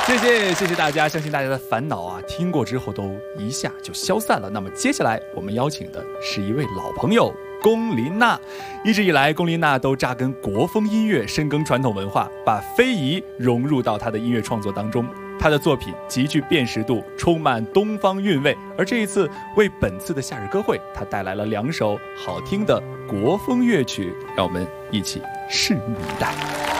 谢谢大家，相信大家的烦恼啊，听过之后都一下就消散了。那么接下来我们邀请的是一位老朋友龚琳娜，一直以来龚琳娜都扎根国风音乐，深耕传统文化，把非遗融入到她的音乐创作当中。她的作品极具辨识度，充满东方韵味。而这一次为本次的夏日歌会，她带来了2首好听的国风乐曲，让我们一起拭目以待。